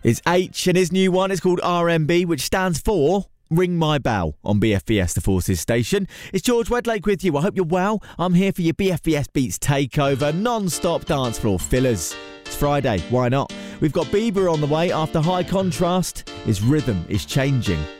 It's H, and his new one is called RMB, which stands for Ring My Bell on BFBS The Forces station. It's George Wedlake with you. I hope you're well. I'm here for your BFBS Beats takeover, non-stop dance floor fillers. It's Friday, why not? We've got Bieber on the way after High Contrast. His rhythm is changing.